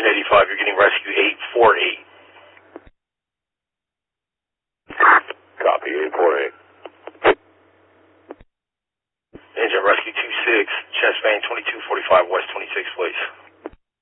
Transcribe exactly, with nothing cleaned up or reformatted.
Engine eighty-five, you're getting rescue eight four eight. Copy, eight four eight. Engine rescue two six, chest vein twenty-two forty-five, west twenty-six, please.